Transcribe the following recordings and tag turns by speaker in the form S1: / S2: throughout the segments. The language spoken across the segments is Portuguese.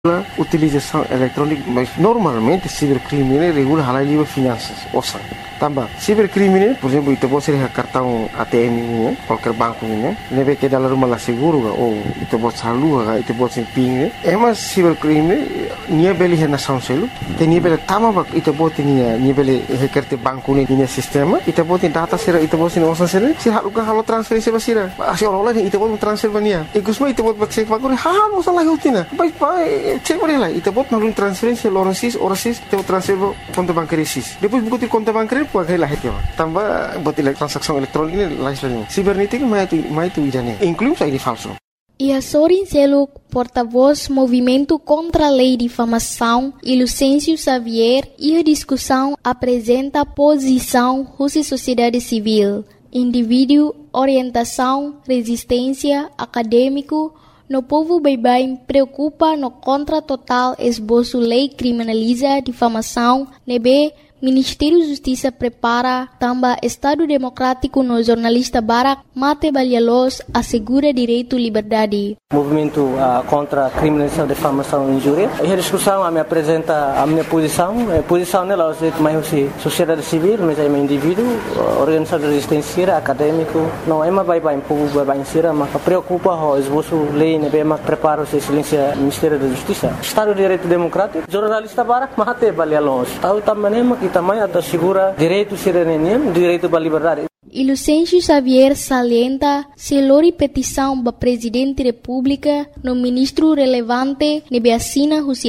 S1: Utilização eletrônica, mas normalmente cibercrime regula a lei de finanças, ou seja, também cibercrime, por exemplo, você pode ser cartão ATM, qualquer banco, não é que dá lá uma seguro ou você pode sair, você pode ser ping, mas cibercrime não beli nação selo, tem nível também você pode nível requer banco no sistema, você pode data ser, você pode ser outra ser, se halo transferência basira, assim orang lain você pode transfer bania, ikut semua você pode cek banco, não salah rutina, baik cek boleh lah, kita buat melalui transferensi orang sis, kita buat transfer konto bankari sis. Depois buku konto bankari pun agak lah itu. Tambah buat transaksi elektronik ini lain. Cibernética mais tu idane. Inclui sai de falso.
S2: E a Sorin Seluk, porta-voz Movimento contra a Lei de Difamação, e Lucêncio Xavier, e a discussão apresenta a posição Rússia Sociedade Civil, indivíduo, orientação, resistência, acadêmico. No povo bem preocupa no contra total esboço lei criminaliza difamação, nebe Ministério da Justiça prepara também Estado Democrático no jornalista Barak Mate Balialos assegura direito e liberdade.
S3: Movimento contra a criminalização, difamação e injúria. E a discussão me apresenta a minha posição. A posição nela é mais sociedade civil, mas é um indivíduo, organização de resistência, acadêmico. Não é mais bem povo bem sira, mas preocupa o esboço lei nebe mas prepara o silêncio Ministério da Justiça. Estado de Direito Democrático, jornalista Barak Mate Balialos. Tahu também também assegura direito cidadania, direito à liberdade.
S2: E Lucêncio Xavier salienta se lori petição para Presidente da República no ministro relevante nebe assina os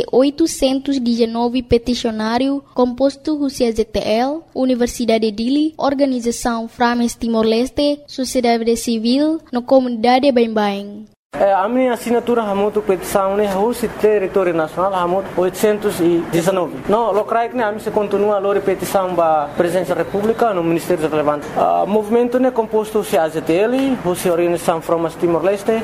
S2: 819 peticionário composto os ZTL, Universidade de Dili, Organização Frames Timor-Leste, Sociedade Civil, no comunidade Bem.
S3: A minha assinatura é muito petição, né? O território nacional é muito 819. Não, o CRAIC, né? A minha continua a petição para a Presidência da República no Ministério Relevante. O movimento é composto de AZTL, a Organização Frames Timor-Leste,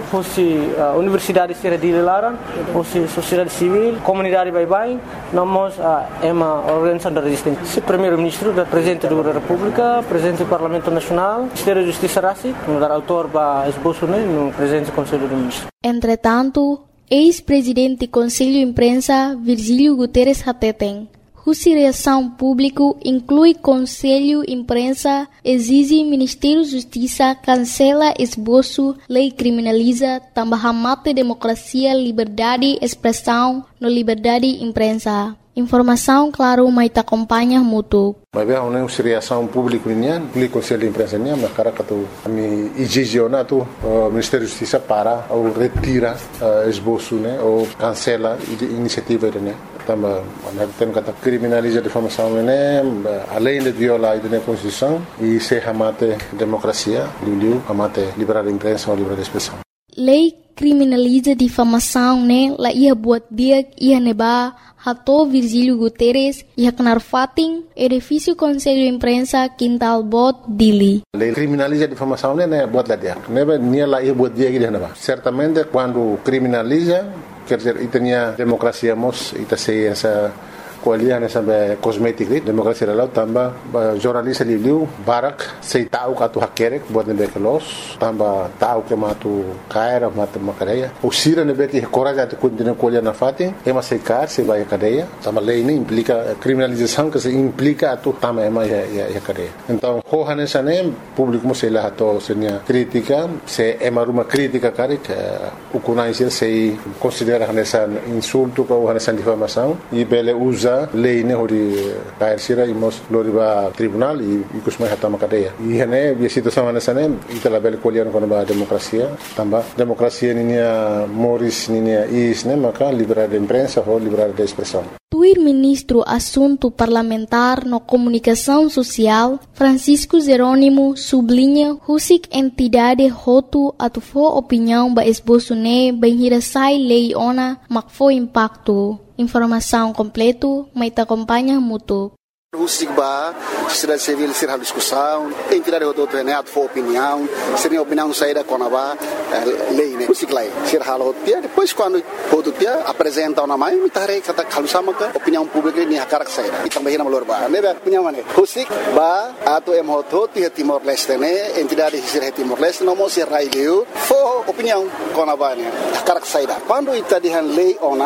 S3: a Universidade de Dili Laran, a Sociedade Civil, Comunidade Bem. Nós é uma organização da resistência. O Primeiro-Ministro, o Presidente da República, o Presidente do Parlamento Nacional, o Ministério da Justiça Rassi, o autor para esboço, né? No Presidente do Conselho do
S2: Entretanto, ex-presidente do Conselho de Imprensa, Virgílio Guterres Hateten, cuja reação pública inclui Conselho de Imprensa, exige Ministério da Justiça cancela esboço, lei criminaliza, também mata democracia, liberdade, expressão, no liberdade de imprensa. Informação, claro, mas te acompanha muito.
S4: Mas bem, uma reação pública nian, o Conselho de Imprensa nian, mas cara que tu me exige tu Ministério da Justiça para ou retira esboço, né, ou cancela iniciativa né. Também, tem que criminalizar a difamação, né, além de violar a Constituição e se amate democracia, amate liberdade de imprensa ou liberdade de expressão.
S2: Lei criminaliza difamação, né? La ia buat dia ia neba hato Virgílio Guterres ia kenar fating edifício Conselho de Imprensa Quintal Bot Dili.
S4: Lei criminaliza difamação, né? Buat lá dia. Neba nia la ia buat dia que neba. Certamente quando criminaliza, quer dizer, itania democracia mos ita ciência kualian sampai kosmetik demokrasi lalu tambah jurnalis liu barak sei tahu katu hakerek buat nebek los tambah tahu ke matu kaira matu makaraya usira nebek coragem de continuar kualian na fati ema sei kar sei vai cadeia tambah lei ini implica criminalização que se implica tu tambah ema ya cadeia então hohan sanem público mo sei lá to senia crítica se ema uma crítica karek ukunai sei considera nessa insulto ou nessa difamação e bele usa lei ne hori kair sira imos loriba tribunal e kusmai hatama cadeia e hene a situação nessa ne itala bele kolian kono ba democracia tamba democracia ninia moris ninia is ne maka liberdade de imprensa ou liberdade de expressão.
S2: Tuir ministro assunto parlamentar no comunicação social Francisco Jerônimo sublinha husik entidade hotu atufo opinião ba esboço ne benhirasai lei ona makfo impacto. Informação completo, mas te acompanha muito.
S5: Husik ba, sociedade civil ser discussão, entidade hotu ne atufo opinião, seria opinião saída konaba lei ne husik lai ser halo dia depois quando hotu dia apresenta uma mãe mitare kata kalusama ka opinião pública ni hakarak saída itang bahina malor ba ne opinião ne husik ba atu em hotu ti Timor Leste ne entidade ser Timor Leste no mo ser raileu fo opinião konaba ne hakarak saída quando itadihan lei ona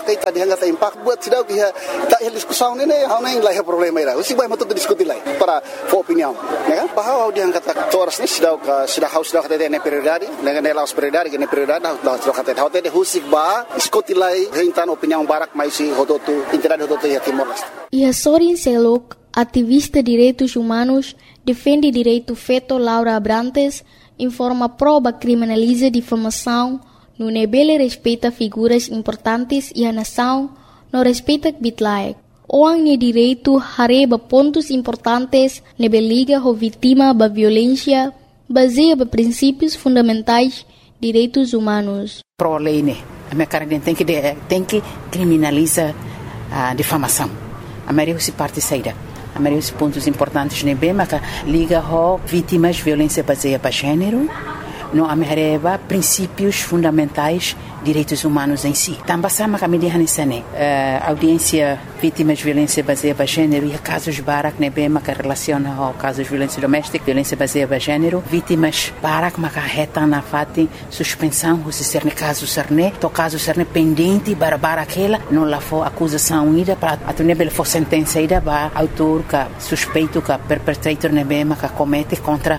S5: kita dihangat impacto buat sidau que tak discussão nem hau nem lá problema ira usi vai matu discutir lá para opinião né bahau dihangat toras ni sidau hau sidau kata ne prioridade ne laos prioridade que ne prioridade hau sidau kata hau te husik ba discutir lá rentan opinião barak mais si hodotu entidade hodotu ya Timor-Leste.
S2: E a Sorin Selok, ativista de direitos humanos, defende direito feito Laura Abrantes, informa prova criminaliza difamação, no nebele respeita figuras importantes e a nação não respeita bitlaek. Oang ne direito hareba pontos importantes nebeliga ho vítima da violência, baseia ba princípios fundamentais direitos humanos.
S6: Pro lei né, a minha cara tem que criminaliza a difamação. A maioria se parte saída. A maioria dos pontos importantes ne bem, mas liga ho vítimas de violência baseada em gênero, não amerreba princípios fundamentais direitos humanos em si. Também sama kami dihan isane audiência vítimas de violência baseada em gênero e casos barak ne bem, mas relaciona ho casos de violência doméstica, violência baseada em gênero, vítimas barak mas reta na fati suspensão se ser ne caso serne, to caso serne pendente bara aquela não lá for acusação ida para atunebel for sentença ida ba autor ka suspeito ka perpetrator ne bem, mas comete contra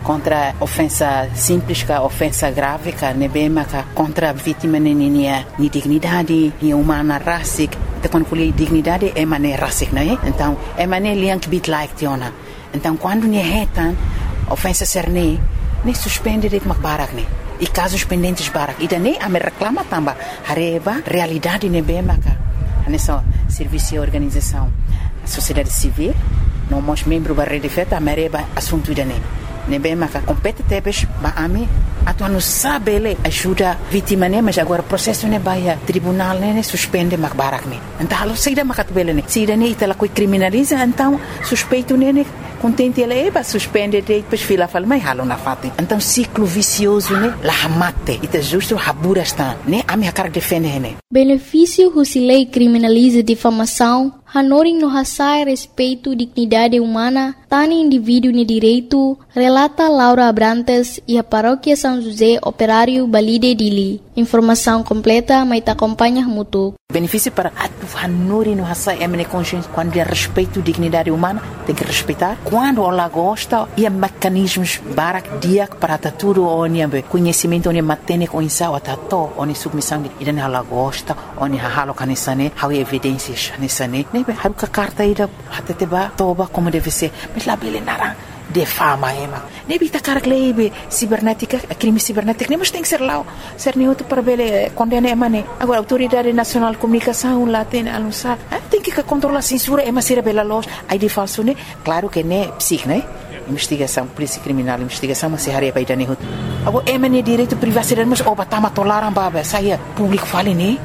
S6: ofensa simples ka ofensa grave ka ne bem, mas contra vítima ni dignidade, ni humana racic, então quando falei dignidade é maneira racic, não é? Então é maneira liang bit like tiona. Então quando ni retan ofensa serne, ni suspende de macbarak ni. E casos pendentes barak, e daí a me reclama também hareba realidade ne bem maka. Nessa serviço e organização, a sociedade civil, não mos membro da rede feta, a mereba assunto daí. Ne bem maka competentes ba ami atuan não sabe ele ajuda vítima né mas agora processo ne baia tribunal né suspende macbarak né então alo saída macatbele né saída né itala coi criminaliza então suspeito né contente ele ba suspende depois fila fala mas halo na fati então ciclo vicioso né la mate ita justo habura está né ami hakar defende né
S2: benefício se lei criminaliza difamação hanoring no hasai respeito dignidade humana tani indivíduo ne direito relata Laura Abrantes e a paróquia São José Operário Balide Dili. Informação completa, mas te acompanha muito.
S6: Benefício para hanuri no hasai emene consciência quando é respeito dignidade humana tem que respeitar quando ela gosta e mecanismos barak dia para tudo onde conhecimento onde matene com insau atato onde submissão e dan ela gosta onde halo kanisane how evidências nisane nebe haruka carta ida hateba toba como deve ser mas lá bele nara defama ema nebi takar klebe cibernética crime cibernético nem mas tem que ser lá ser neutro para bele condena emane agora autoridade nacional de comunicação lá tem anunciar tem que controlar censura ema ser bela loja aí de falso né claro que né psique né investigação polícia criminal investigação mas se haria para idane hut agora emane direito privacidade mas obatama tolaram baba saia público fale né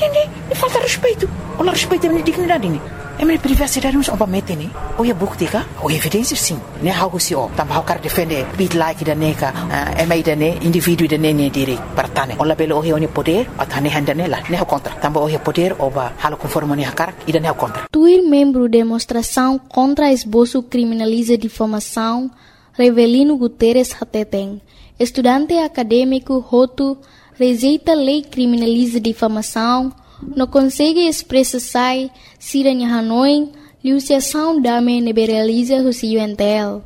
S6: e falta respeito ou respeito a dignidade né emane privacidade mas obamete né ou é bukti ka ou evidência sim né algo se o também o cara defende bit like da neka emai da ne indivíduo da ne direito partane ou labelo o ne poder atane handane lá né o contra também o poder oba halo conforme ne hakar e da ne o contra
S2: Tuir membro demonstração contra esboço criminaliza difamação Revelino Guterres Hateten estudante acadêmico Roto rejeita lei criminaliza difamação não consegue expressar Siranya Hanoi Liusiação dame neberaliza o UNTL.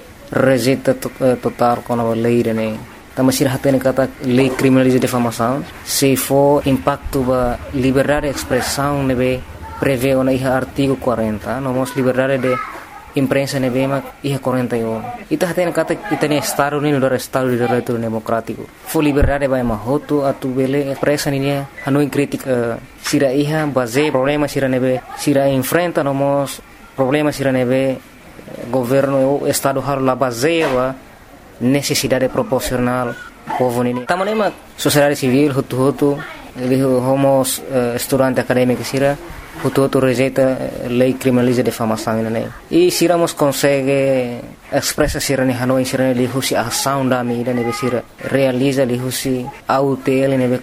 S7: Rejeita total com a lei né. Tama sira hatene kata lei criminaliza difamação. Se for impacto ba liberdade de expressão nebe prevê ona iha artigo 40, nomos liberdade de imprensa nebe ma iha 41. Ita hatene kata itane estado ni no estado de direito democrático. For liberdade ba ma hotu atu bele expressa ni hanoi crítica sira iha base problema sira nebe sira enfrenta nomos problema sira nebe governo o estado har la base wa necessidade proporcional povo nini tamanema sociedade civil hutu homos estudante acadêmico sira hutu rejeita lei criminaliza difamação né e siramos consegue expressa sira ni hanoi sira li husi ação da mi da nebe sira realiza li husi autel nebe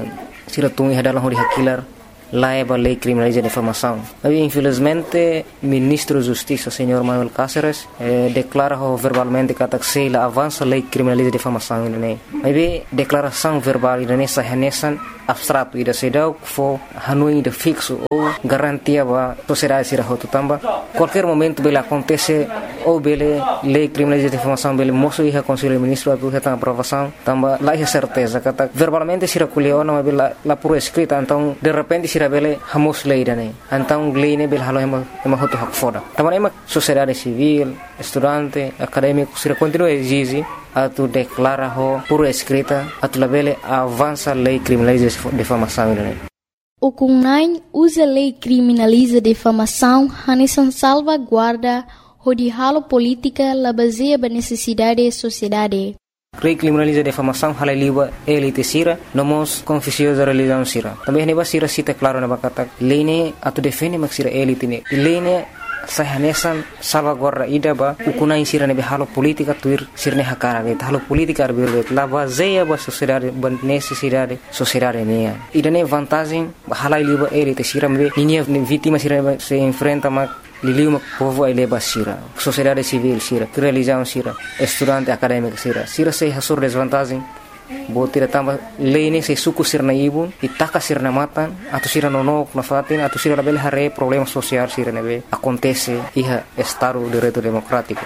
S7: sira tungi hadalang hori hakilar laiba lei criminaliza difamação. Mas infelizmente ministro de Justiça senhor Manuel Cáceres declara verbalmente que a avança lei criminaliza difamação né. Mas declaração verbal nessa renesan abstrato ida sedau fo hanui ida fixo ou garantia ba sociedade sira hotu tamba qualquer momento bela acontece ou bele lei criminalização de difamação bele moço e conselho ministro atu reta aprovação tamba lá é certeza kata verbalmente sira kuliona ma bela la por escrita então de repente sira bele hamos lei dane então lei ne bele halo ema hotu hak foda tamba ema sociedade civil estudante acadêmico sira continua exige atu declara ho por escrita atu labele avança lei criminaliza difamação dane.
S2: O CUNAI usa lei criminaliza difamação hanesan salvaguarda onde halo política la baseia ba necessidade da sociedade.
S7: Lei criminaliza difamação hala liba elite sira nomos confusiosa religião sira. Também neba sira cita claro na bakata lei ne atu defende mak sira elite ne. Lei ne sahanesan salvaguarda ida ba ukunai sira nebe halo politika tuir sirne hakara ne halo politika arbirbe la baseia ba sociedade ba necessidade sociedade ne ida ne vantagem hala liba elite sira me niña vítima sira se enfrenta mak liliu mak povo ai leba sira sociedade civil sira religião sira estudante acadêmico sira se hasur desvantagem botira tamba lei se suku sirna ibun itaka sirna matan atau sira nonok na fatin atau sira label hare problema social sira nebe acontece iha estado de direito democrático.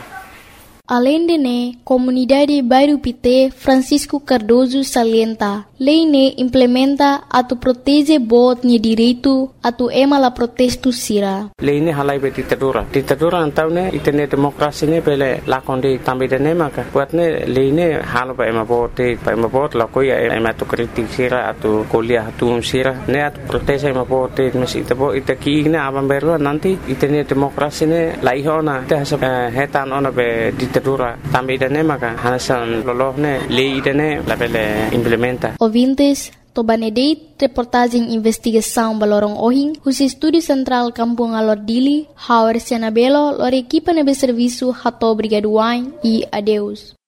S2: Além de ne, comunidade Bairro Pité Francisco Cardoso salienta, lei ne implementa atu protege bot ni direito atu ema la protesto sira.
S3: Lei ne halai be ditadura antau ne itene demokrasi ne pele lakonde tambe de ne maka buat ne lei ne halo ba ema bot la koya ema tu kritik sira atu kuliah atu sira ne atu protege ema bot mesi tabo itaki ne aban berlo nanti itene demokrasi ne laihona te hetan ona be ditadura tambe de ne maka hanasan lolohne lei de ne la pele implementa.
S2: Ouvintes, Tobanedeit, reportagem investigação Balorong Ohing, o Estúdio Central Kampung Alordili, Howard Senabelo, lor equipa nebe serviço Hato Brigaduain e adeus.